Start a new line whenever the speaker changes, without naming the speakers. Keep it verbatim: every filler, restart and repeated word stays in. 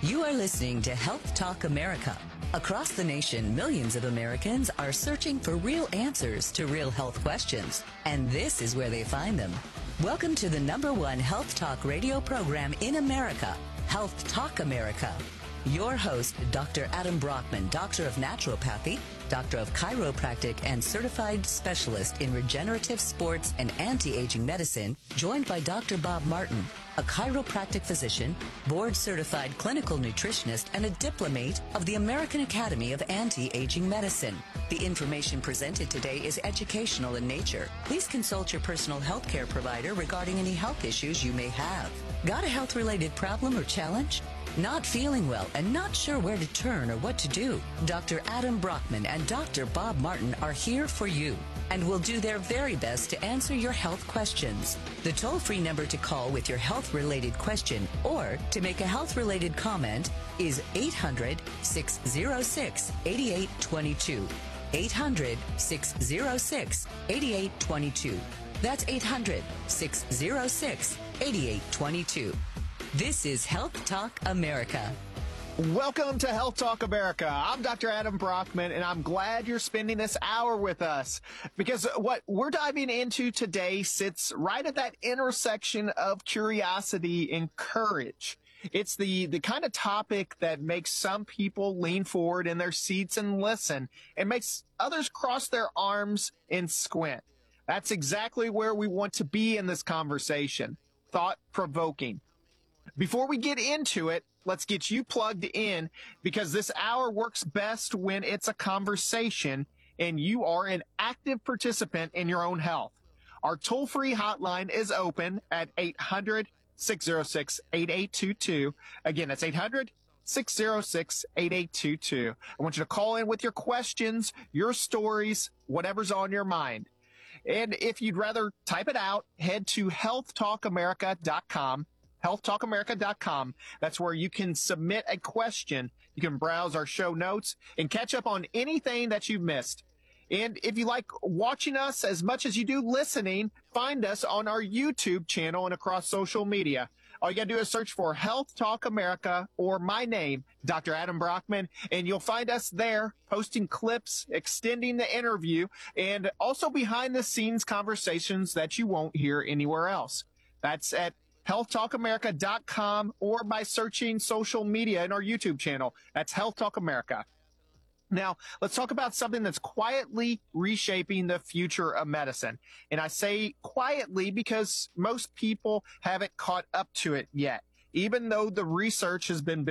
You are listening to Health Talk America. Across the nation, millions of Americans are searching for real answers to real health questions, and this is where they find them. Welcome to the number one health talk radio program in America, Health Talk America. Your host, Doctor Adam Brockman, Doctor of Naturopathy, Doctor of Chiropractic, and Certified Specialist in Regenerative Sports and Anti-Aging Medicine, joined by Doctor Bob Martin, a chiropractic physician, board-certified clinical nutritionist, and a diplomate of the American Academy of Anti-Aging Medicine. The information presented today is educational in nature. Please consult your personal health care provider regarding any health issues you may have. Got a health-related problem or challenge? Not feeling well and not sure where to turn or what to do? Doctor Adam Brockman and Doctor Bob Martin are here for you and will do their very best to answer your health questions. The toll-free number to call with your health-related question or to make a health-related comment is eight hundred, six oh six, eight eight two two. eight hundred, six oh six, eight eight two two. That's eight hundred, six oh six, eight eight two two. This is Health Talk America.
Welcome to Health Talk America. I'm Doctor Adam Brockman, and I'm glad you're spending this hour with us because what we're diving into today sits right at that intersection of curiosity and courage. It's the, the kind of topic that makes some people lean forward in their seats and listen, and makes others cross their arms and squint. That's exactly where we want to be in this conversation. Thought-provoking. Before we get into it, let's get you plugged in because this hour works best when it's a conversation and you are an active participant in your own health. Our toll-free hotline is open at eight hundred, six oh six, eight eight two two. Again, that's eight hundred, six oh six, eight eight two two. I want you to call in with your questions, your stories, whatever's on your mind. And if you'd rather type it out, head to health talk america dot com. health talk america dot com. That's where you can submit a question. You can browse our show notes and catch up on anything that you've missed. And if you like watching us as much as you do listening, find us on our YouTube channel and across social media. All you got to do is search for Health Talk America or my name, Doctor Adam Brockman, and you'll find us there posting clips, extending the interview, and also behind-the-scenes conversations that you won't hear anywhere else. That's at health talk america dot com or by searching social media in our YouTube channel. That's Health Talk America. Now, let's talk about something that's quietly reshaping the future of medicine. And I say quietly because most people haven't caught up to it yet, even though the research has been built.